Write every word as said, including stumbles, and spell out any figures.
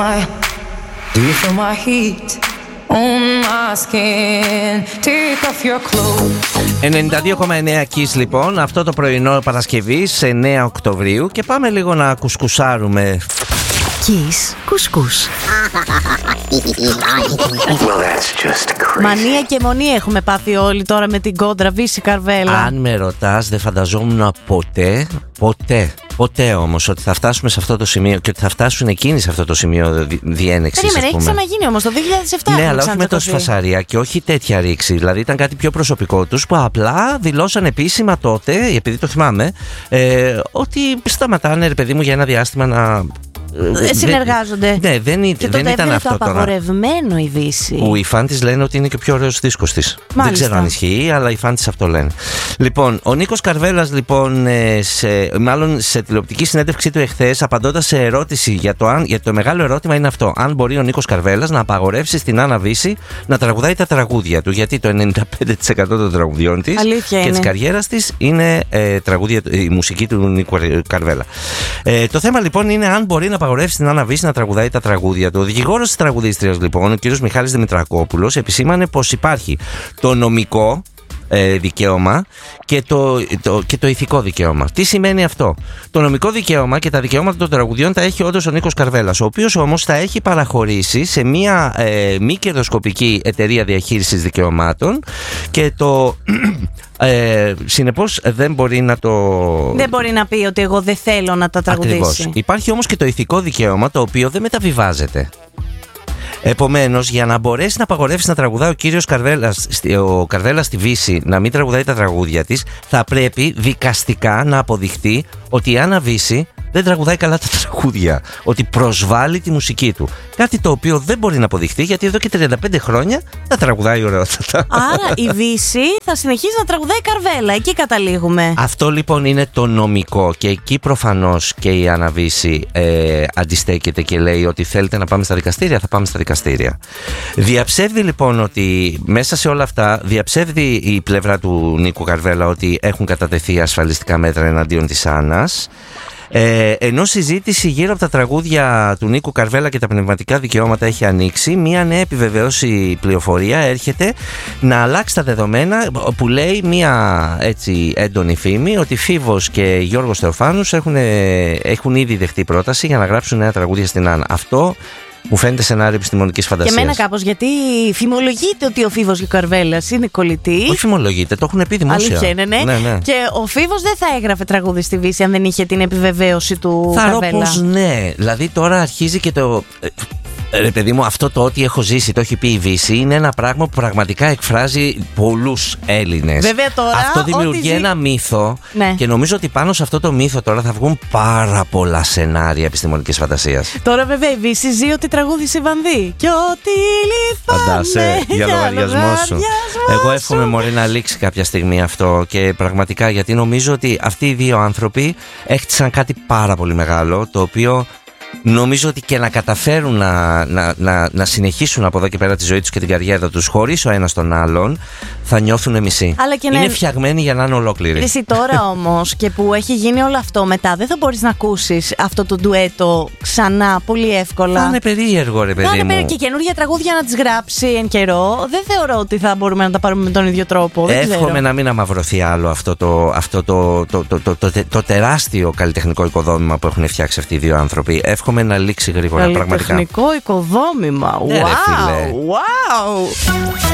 Do you feel my heat on my skin? Take off your clothes. ενενήντα δύο κόμμα εννέα Kiss λοιπόν, αυτό το πρωινό Παρασκευής εννέα Οκτωβρίου, και πάμε λίγο να κουσκουσάρουμε. Kiss κουσκούς. Μανία και μονή έχουμε πάθει όλοι τώρα με την κόντρα Βύση Καρβέλα. Αν με ρωτάς, δεν φανταζόμουν ποτέ, ποτέ, ποτέ όμως ότι θα φτάσουμε σε αυτό το σημείο και ότι θα φτάσουν εκείνοι σε αυτό το σημείο διένεξης. Περίμενε, έχει ξαναγίνει όμως το δύο χιλιάδες επτά. Ναι, αλλά όχι με τόση φασαρία και όχι τέτοια ρήξη. Δηλαδή ήταν κάτι πιο προσωπικό τους που απλά δηλώσαν επίσημα τότε, επειδή το θυμάμαι, ε, ότι σταματάνε, ρε παιδί μου, για ένα διάστημα να. Συνεργάζονται. Ναι, δεν, και δεν τότε ήταν αυτό το τώρα. Απαγορευμένο η Δύση. Που οι φαν της λένε ότι είναι και ο πιο ωραίος δίσκος της. Δεν ξέρω αν ισχύει, αλλά οι φαν της αυτό λένε. Λοιπόν, ο Νίκος Καρβέλας, λοιπόν, σε, μάλλον σε τηλεοπτική συνέντευξή του εχθές, απαντώντας σε ερώτηση για το, αν, για το μεγάλο ερώτημα είναι αυτό. Αν μπορεί ο Νίκος Καρβέλας να απαγορεύσει στην Άννα Βύση να τραγουδάει τα τραγούδια του. Γιατί το ενενήντα πέντε τοις εκατό των τραγουδιών της και της καριέρας της είναι ε, τραγούδια, η μουσική του Νίκου Καρβέλα. Ε, το θέμα λοιπόν είναι αν μπορεί να απαγορεύσει την Άννα Βύση να τραγουδάει τα τραγούδια του. Ο δικηγόρος της τραγουδίστριας, λοιπόν, ο κ. Μιχάλης Δημητρακόπουλος, επισήμανε πως υπάρχει το νομικό ε, δικαίωμα και το, το, και το ηθικό δικαίωμα. Τι σημαίνει αυτό? Το νομικό δικαίωμα και τα δικαιώματα των τραγουδιών τα έχει όντως ο Νίκος Καρβέλας, ο οποίος όμως τα έχει παραχωρήσει σε μια ε, μη κερδοσκοπική εταιρεία διαχείρισης δικαιωμάτων και το. Ε, συνεπώς δεν μπορεί να το. Δεν μπορεί να πει ότι εγώ δεν θέλω να τα τραγουδήσει. Ακριβώς. Υπάρχει όμως και το ηθικό δικαίωμα, το οποίο δεν μεταβιβάζεται. Επομένως, για να μπορέσει να απαγορεύσει να τραγουδάει ο κύριος Καρβέλας, ο Καρβέλας στη Βύση, να μην τραγουδάει τα τραγούδια της, θα πρέπει δικαστικά να αποδειχτεί ότι η Άννα Βύση δεν τραγουδάει καλά τα τραγούδια, ότι προσβάλλει τη μουσική του. Κάτι το οποίο δεν μπορεί να αποδειχθεί, γιατί εδώ και τριάντα πέντε χρόνια τα τραγουδάει ωραιότατα. Άρα η Βύση θα συνεχίσει να τραγουδάει Καρβέλα, εκεί καταλήγουμε. Αυτό λοιπόν είναι το νομικό, και εκεί προφανώς και η Άννα Βύση ε, αντιστέκεται και λέει ότι θέλετε να πάμε στα δικαστήρια, θα πάμε στα δικαστήρια. Διαψεύδει λοιπόν ότι μέσα σε όλα αυτά, διαψεύδει η πλευρά του Νίκου Καρβέλα ότι έχουν κατατεθεί ασφαλιστικά μέτρα εναντίον της Άννας. Ε, ενώ συζήτηση γύρω από τα τραγούδια του Νίκου Καρβέλα και τα πνευματικά δικαιώματα έχει ανοίξει, μια νέα επιβεβαίωση πληροφορία έρχεται να αλλάξει τα δεδομένα, που λέει μια έτσι έντονη φήμη ότι Φίβος και Γιώργος Θεοφάνους έχουν, έχουν ήδη δεχτεί πρόταση για να γράψουν νέα τραγούδια στην Άννα. Αυτό μου φαίνεται σενάριο επιστημονικής φαντασίας. Και εμένα κάπως, γιατί φημολογείται ότι ο Φίβος και ο Καρβέλας είναι κολλητοί. Όχι φημολογείται, το έχουν πει δημόσια. Αλήθεια είναι, ναι. ναι, ναι. Και ο Φίβος δεν θα έγραφε τραγούδι στη Βύση αν δεν είχε την επιβεβαίωση του θα Καρβέλα. Θα πως ναι. Δηλαδή τώρα αρχίζει και το. Ρε παιδί μου, αυτό το ότι έχω ζήσει, το έχει πει η Βύση, είναι ένα πράγμα που πραγματικά εκφράζει πολλούς Έλληνες. Βέβαια τώρα. Αυτό δημιουργεί ζει... ένα μύθο, ναι. Και νομίζω ότι πάνω σε αυτό το μύθο τώρα θα βγουν πάρα πολλά σενάρια επιστημονικής φαντασίας. Τώρα βέβαια η Βύση ζει ότι τραγούδισε η Βανδύ. Και ότι λιθάνε. Φαντάσαι, για λογαριασμό σου. Εγώ εύχομαι, μωρέ, να λήξει κάποια στιγμή αυτό, και πραγματικά, γιατί νομίζω ότι αυτοί οι δύο άνθρωποι έχτισαν κάτι πάρα πολύ μεγάλο, το οποίο. Νομίζω ότι και να καταφέρουν να, να, να, να συνεχίσουν από εδώ και πέρα τη ζωή τους και την καριέρα τους χωρίς ο ένας τον άλλον, θα νιώθουν μισοί. Είναι να... φτιαγμένοι για να είναι ολόκληροι. Εσύ τώρα όμως, και που έχει γίνει όλο αυτό μετά, δεν θα μπορείς να ακούσεις αυτό το ντουέτο ξανά πολύ εύκολα. Θα είναι περίεργο, ρε παιδί μου. Θα είναι περίεργο, και καινούργια τραγούδια να τις γράψει εν καιρό. Δεν θεωρώ ότι θα μπορούμε να τα πάρουμε με τον ίδιο τρόπο. Εύχομαι να μην αμαυρωθεί άλλο αυτό, το, αυτό το, το, το, το, το, το, το τεράστιο καλλιτεχνικό οικοδόμημα που έχουν φτιάξει αυτοί οι δύο άνθρωποι. Εύχομαι να λήξει γρήγορα, πραγματικά. Καλλιτεχνικό οικοδόμημα. Ναι, wow, wow.